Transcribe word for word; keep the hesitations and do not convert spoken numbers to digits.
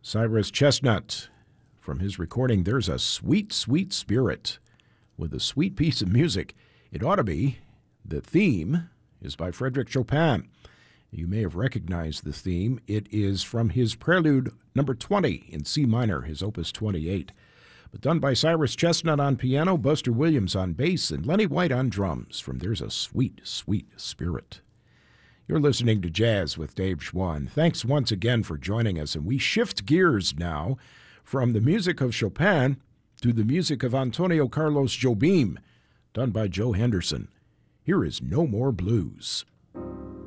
Cyrus Chestnut, from his recording, There's a Sweet, Sweet Spirit, with a sweet piece of music. It ought to be. The theme is by Frédéric Chopin. You may have recognized the theme. It is from his Prelude number twenty in C minor, his opus twenty-eight. But done by Cyrus Chestnut on piano, Buster Williams on bass, and Lenny White on drums from There's a Sweet, Sweet Spirit. You're listening to Jazz with Dave Schwann. Thanks once again for joining us, and we shift gears now from the music of Chopin to the music of Antonio Carlos Jobim, done by Joe Henderson. Here is No More Blues.